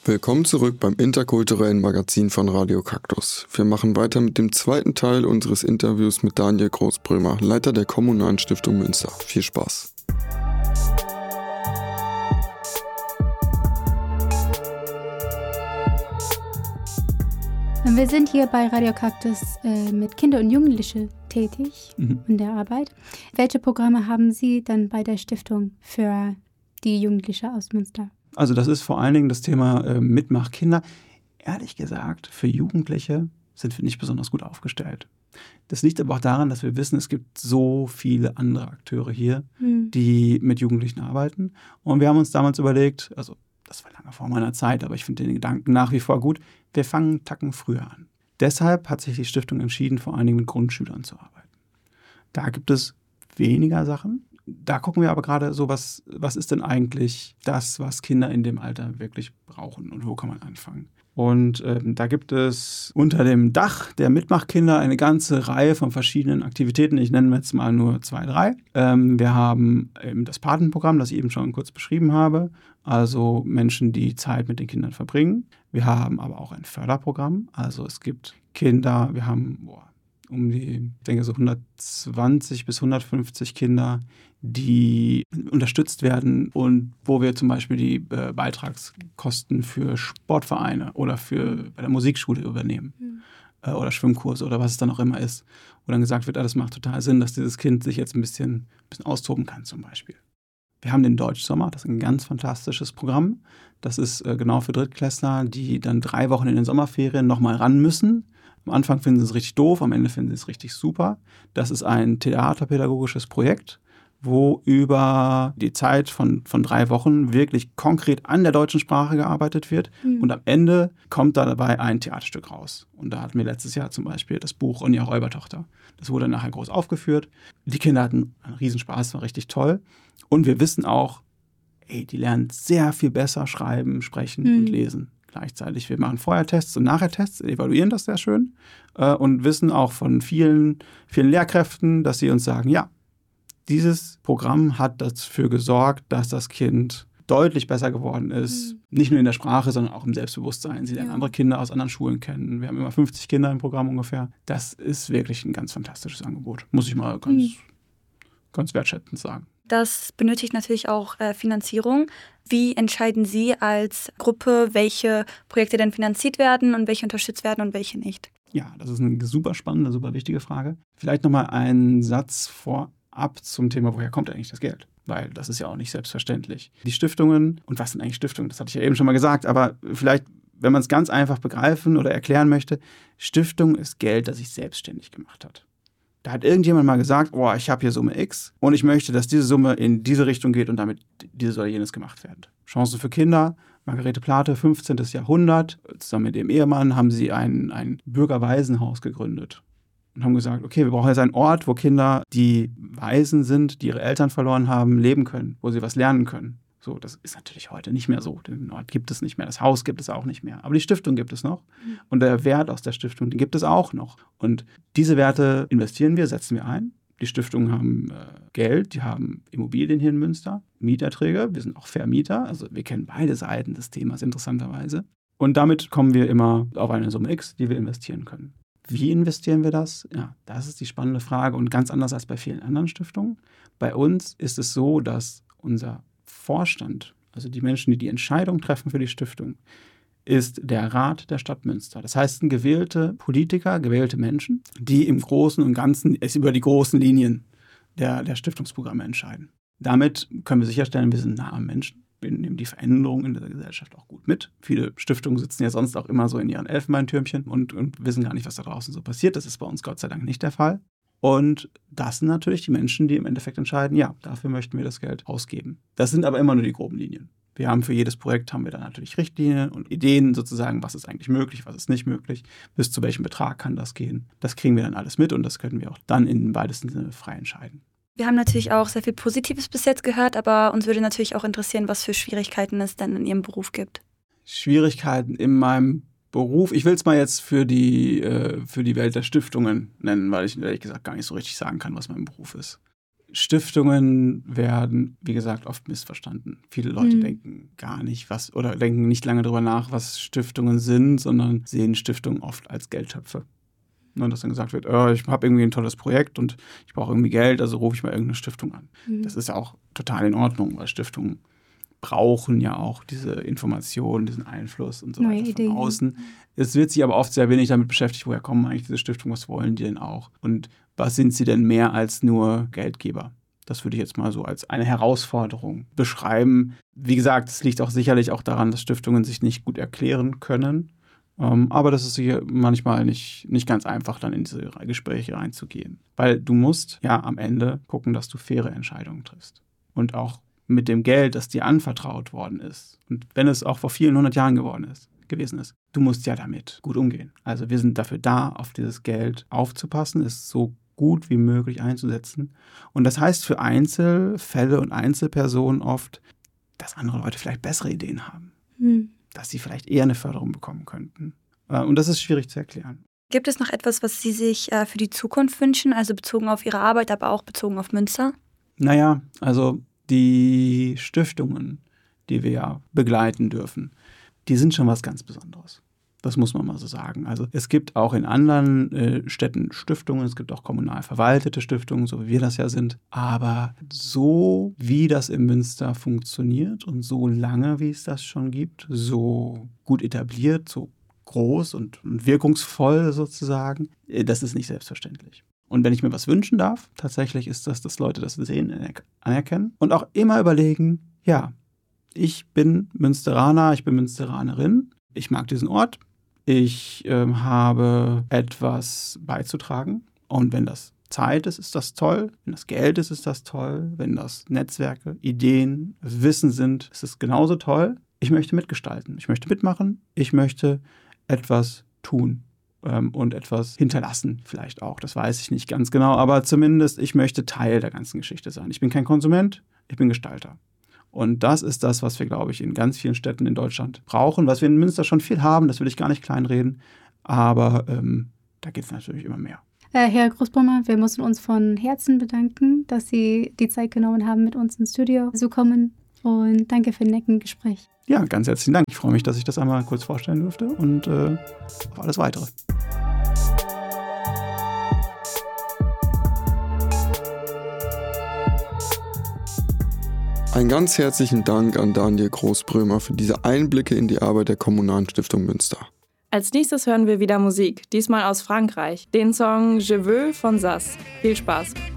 Willkommen zurück beim interkulturellen Magazin von Radio Kaktus. Wir machen weiter mit dem zweiten Teil unseres Interviews mit Daniel Großbrömer, Leiter der Kommunalen Stiftung Münster. Viel Spaß! Wir sind hier bei Radio Kaktus mit Kinder und Jugendliche tätig in der Arbeit. Welche Programme haben Sie dann bei der Stiftung für die Jugendlichen aus Münster? Also das ist vor allen Dingen das Thema Mitmachkinder. Ehrlich gesagt, für Jugendliche sind wir nicht besonders gut aufgestellt. Das liegt aber auch daran, dass wir wissen, es gibt so viele andere Akteure hier, die mit Jugendlichen arbeiten. Und wir haben uns damals überlegt, also das war lange vor meiner Zeit, aber ich finde den Gedanken nach wie vor gut, wir fangen einen Tacken früher an. Deshalb hat sich die Stiftung entschieden, vor allen Dingen mit Grundschülern zu arbeiten. Da gibt es weniger Sachen. Da gucken wir aber gerade so, was ist denn eigentlich das, was Kinder in dem Alter wirklich brauchen und wo kann man anfangen? Und da gibt es unter dem Dach der Mitmachkinder eine ganze Reihe von verschiedenen Aktivitäten. Ich nenne jetzt mal nur 2, 3. Wir haben eben das Patenprogramm, das ich eben schon kurz beschrieben habe. Also Menschen, die Zeit mit den Kindern verbringen. Wir haben aber auch ein Förderprogramm. Also es gibt Kinder, wir haben um die, ich denke so 120 bis 150 Kinder, die unterstützt werden und wo wir zum Beispiel die Beitragskosten für Sportvereine oder bei der Musikschule übernehmen oder Schwimmkurse oder was es dann auch immer ist. Wo dann gesagt wird, das macht total Sinn, dass dieses Kind sich jetzt ein bisschen austoben kann zum Beispiel. Wir haben den Deutschsommer, das ist ein ganz fantastisches Programm. Das ist genau für Drittklässler, die dann 3 Wochen in den Sommerferien nochmal ran müssen. Am Anfang finden sie es richtig doof, am Ende finden sie es richtig super. Das ist ein theaterpädagogisches Projekt, wo über die Zeit von 3 Wochen wirklich konkret an der deutschen Sprache gearbeitet wird. Und am Ende kommt da dabei ein Theaterstück raus. Und da hatten wir letztes Jahr zum Beispiel das Buch Ronja Räubertochter. Das wurde nachher groß aufgeführt. Die Kinder hatten einen Riesenspaß, war richtig toll. Und wir wissen auch, die lernen sehr viel besser schreiben, sprechen und lesen. Gleichzeitig, wir machen vorher Tests und nachher Tests, evaluieren das sehr schön und wissen auch von vielen Lehrkräften, dass sie uns sagen, ja, dieses Programm hat dafür gesorgt, dass das Kind deutlich besser geworden ist. Nicht nur in der Sprache, sondern auch im Selbstbewusstsein. Sie lernen andere Kinder aus anderen Schulen kennen. Wir haben immer 50 Kinder im Programm ungefähr. Das ist wirklich ein ganz fantastisches Angebot. Muss ich mal ganz wertschätzend sagen. Das benötigt natürlich auch Finanzierung. Wie entscheiden Sie als Gruppe, welche Projekte denn finanziert werden und welche unterstützt werden und welche nicht? Ja, das ist eine super spannende, super wichtige Frage. Vielleicht nochmal einen Satz vorab zum Thema, woher kommt eigentlich das Geld? Weil das ist ja auch nicht selbstverständlich. Die Stiftungen, und was sind eigentlich Stiftungen? Das hatte ich ja eben schon mal gesagt, aber vielleicht, wenn man es ganz einfach begreifen oder erklären möchte, Stiftung ist Geld, das sich selbstständig gemacht hat. Da hat irgendjemand mal gesagt, ich habe hier Summe X und ich möchte, dass diese Summe in diese Richtung geht und damit dieses oder jenes gemacht wird. Chancen für Kinder, Margarete Plate, 15. Jahrhundert. Zusammen mit ihrem Ehemann haben sie ein Bürgerwaisenhaus gegründet und haben gesagt, okay, wir brauchen jetzt einen Ort, wo Kinder, die Waisen sind, die ihre Eltern verloren haben, leben können, wo sie was lernen können. So, das ist natürlich heute nicht mehr so. Den Ort gibt es nicht mehr, das Haus gibt es auch nicht mehr. Aber die Stiftung gibt es noch. Und der Wert aus der Stiftung, den gibt es auch noch. Und diese Werte investieren wir, setzen wir ein. Die Stiftungen haben Geld, die haben Immobilien hier in Münster, Mieterträge, wir sind auch Vermieter. Also wir kennen beide Seiten des Themas interessanterweise. Und damit kommen wir immer auf eine Summe X, die wir investieren können. Wie investieren wir das? Ja, das ist die spannende Frage und ganz anders als bei vielen anderen Stiftungen. Bei uns ist es so, dass unser Vorstand, also die Menschen, die die Entscheidung treffen für die Stiftung, ist der Rat der Stadt Münster. Das heißt, sind gewählte Politiker, gewählte Menschen, die im Großen und Ganzen über die großen Linien der Stiftungsprogramme entscheiden. Damit können wir sicherstellen, wir sind nah am Menschen. Wir nehmen die Veränderungen in der Gesellschaft auch gut mit. Viele Stiftungen sitzen ja sonst auch immer so in ihren Elfenbeintürmchen und wissen gar nicht, was da draußen so passiert. Das ist bei uns Gott sei Dank nicht der Fall. Und das sind natürlich die Menschen, die im Endeffekt entscheiden, ja, dafür möchten wir das Geld ausgeben. Das sind aber immer nur die groben Linien. Wir haben für jedes Projekt haben wir dann natürlich Richtlinien und Ideen sozusagen, was ist eigentlich möglich, was ist nicht möglich, bis zu welchem Betrag kann das gehen. Das kriegen wir dann alles mit und das können wir auch dann im weitesten Sinne frei entscheiden. Wir haben natürlich auch sehr viel Positives bis jetzt gehört, aber uns würde natürlich auch interessieren, was für Schwierigkeiten es denn in Ihrem Beruf gibt. Schwierigkeiten in meinem Beruf, ich will es mal jetzt für die Welt der Stiftungen nennen, weil ich ehrlich gesagt gar nicht so richtig sagen kann, was mein Beruf ist. Stiftungen werden, wie gesagt, oft missverstanden. Viele Leute denken gar nicht, oder denken nicht lange darüber nach, was Stiftungen sind, sondern sehen Stiftungen oft als Geldtöpfe. Und dass dann gesagt wird, ich habe irgendwie ein tolles Projekt und ich brauche irgendwie Geld, also rufe ich mal irgendeine Stiftung an. Das ist ja auch total in Ordnung, weil Stiftungen brauchen ja auch diese Informationen, diesen Einfluss und so weiter von außen. Es wird sich aber oft sehr wenig damit beschäftigt, woher kommen eigentlich diese Stiftungen, was wollen die denn auch? Und was sind sie denn mehr als nur Geldgeber? Das würde ich jetzt mal so als eine Herausforderung beschreiben. Wie gesagt, es liegt auch sicherlich auch daran, dass Stiftungen sich nicht gut erklären können. Aber das ist sicher manchmal nicht ganz einfach, dann in diese Gespräche reinzugehen. Weil du musst ja am Ende gucken, dass du faire Entscheidungen triffst. Und auch mit dem Geld, das dir anvertraut worden ist. Und wenn es auch vor vielen 100 Jahren gewesen ist, du musst ja damit gut umgehen. Also wir sind dafür da, auf dieses Geld aufzupassen, es so gut wie möglich einzusetzen. Und das heißt für Einzelfälle und Einzelpersonen oft, dass andere Leute vielleicht bessere Ideen haben. Dass sie vielleicht eher eine Förderung bekommen könnten. Und das ist schwierig zu erklären. Gibt es noch etwas, was Sie sich für die Zukunft wünschen, also bezogen auf Ihre Arbeit, aber auch bezogen auf Münster? Naja, also die Stiftungen, die wir ja begleiten dürfen, die sind schon was ganz Besonderes. Das muss man mal so sagen. Also es gibt auch in anderen Städten Stiftungen, es gibt auch kommunal verwaltete Stiftungen, so wie wir das ja sind. Aber so wie das in Münster funktioniert und so lange, wie es das schon gibt, so gut etabliert, so groß und wirkungsvoll sozusagen, das ist nicht selbstverständlich. Und wenn ich mir was wünschen darf, tatsächlich ist das, dass Leute das sehen, anerkennen und auch immer überlegen, ja, ich bin Münsteraner, ich bin Münsteranerin, ich mag diesen Ort, ich habe etwas beizutragen und wenn das Zeit ist, ist das toll, wenn das Geld ist, ist das toll, wenn das Netzwerke, Ideen, Wissen sind, ist es genauso toll. Ich möchte mitgestalten, ich möchte mitmachen, ich möchte etwas tun. Und etwas hinterlassen vielleicht auch. Das weiß ich nicht ganz genau, aber zumindest ich möchte Teil der ganzen Geschichte sein. Ich bin kein Konsument, ich bin Gestalter. Und das ist das, was wir, glaube ich, in ganz vielen Städten in Deutschland brauchen, was wir in Münster schon viel haben, das will ich gar nicht kleinreden, aber da geht es natürlich immer mehr. Herr Großbrummer, wir müssen uns von Herzen bedanken, dass Sie die Zeit genommen haben, mit uns ins Studio zu kommen. Und danke für ein nettes Gespräch. Ja, ganz herzlichen Dank. Ich freue mich, dass ich das einmal kurz vorstellen durfte und auf alles Weitere. Einen ganz herzlichen Dank an Daniel Großbrömer für diese Einblicke in die Arbeit der Kommunalen Stiftung Münster. Als nächstes hören wir wieder Musik, diesmal aus Frankreich, den Song Je veux von Sass. Viel Spaß!